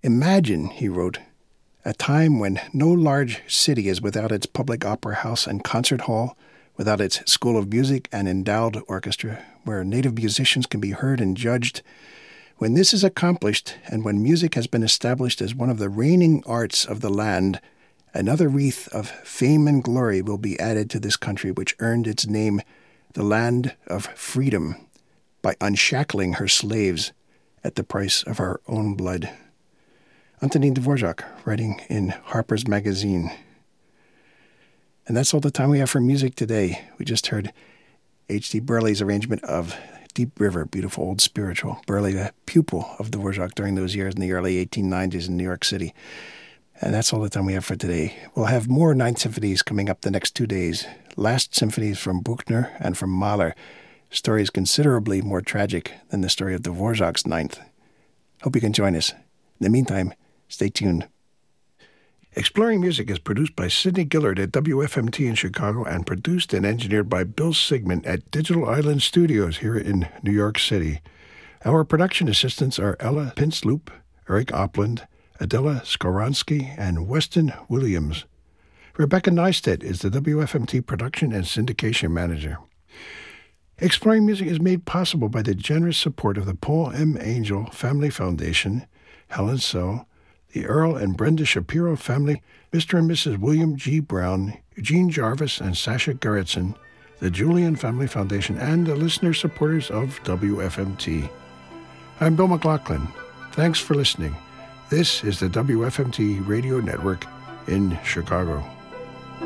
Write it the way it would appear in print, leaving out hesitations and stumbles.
Imagine, he wrote, a time when no large city is without its public opera house and concert hall, without its school of music and endowed orchestra, where native musicians can be heard and judged. When this is accomplished, and when music has been established as one of the reigning arts of the land, another wreath of fame and glory will be added to this country which earned its name, the land of freedom, by unshackling her slaves at the price of our own blood. Antonin Dvorak, writing in Harper's Magazine. And that's all the time we have for music today. We just heard H.D. Burleigh's arrangement of Deep River, beautiful old spiritual. Burleigh, a pupil of Dvorak during those years in the early 1890s in New York City. And that's all the time we have for today. We'll have more Ninth Symphonies coming up the next 2 days. Last symphonies from Buchner and from Mahler. Stories considerably more tragic than the story of Dvorak's Ninth. Hope you can join us. In the meantime, stay tuned. Exploring Music is produced by Sidney Gillard at WFMT in Chicago and produced and engineered by Bill Sigmund at Digital Island Studios here in New York City. Our production assistants are Ella Pinsloop, Eric Opland, Adela Skoronsky, and Weston Williams. Rebecca Neistat is the WFMT production and syndication manager. Exploring Music is made possible by the generous support of the Paul M. Angel Family Foundation, Helen So, the Earl and Brenda Shapiro family, Mr. and Mrs. William G. Brown, Eugene Jarvis, and Sasha Gerritsen, the Julian Family Foundation, and the listener supporters of WFMT. I'm Bill McLaughlin. Thanks for listening. This is the WFMT Radio Network in Chicago.